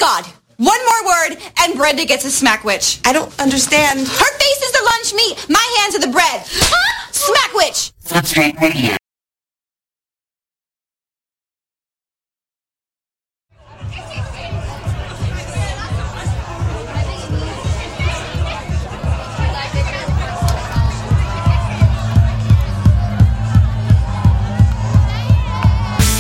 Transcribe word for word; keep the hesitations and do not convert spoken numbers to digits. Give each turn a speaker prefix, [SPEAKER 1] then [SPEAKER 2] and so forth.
[SPEAKER 1] God. One more word, and Brenda gets a Smackwitch.
[SPEAKER 2] I don't understand.
[SPEAKER 1] Her face is the lunch meat. My hands are the bread. Smackwitch.
[SPEAKER 3] Food Street Radio.